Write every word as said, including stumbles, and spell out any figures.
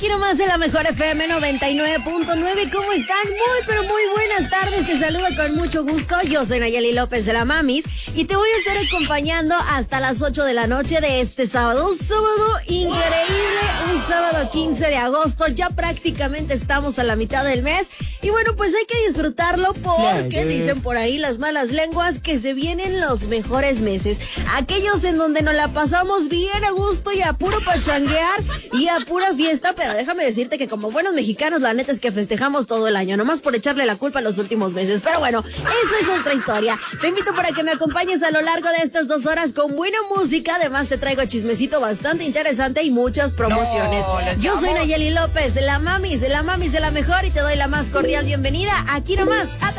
nomás en la mejor F M noventa y nueve punto nueve. ¿Cómo están? Muy, pero muy buenas tardes. Te saludo con mucho gusto. Yo soy Nayeli López de la Mamis y te voy a estar acompañando hasta las ocho de la noche de este sábado. Un sábado increíble, un sábado quince de agosto. Ya prácticamente estamos a la mitad del mes. Y bueno, pues hay que disfrutarlo porque dicen por ahí las malas lenguas que se vienen los mejores meses. Aquellos en donde nos la pasamos bien a gusto y a puro pachanguear y a pura fiesta, pero déjame decirte que como buenos mexicanos, la neta es que festejamos todo el año, nomás por echarle la culpa a los últimos meses. Pero bueno, esa es otra historia. Te invito para que me acompañes a lo largo de estas dos horas con buena música. Además te traigo chismecito bastante interesante y muchas promociones. No, Yo soy Nayeli López, la Mamis, la Mamis de la mejor, y te doy la más cordial bienvenida aquí nomás a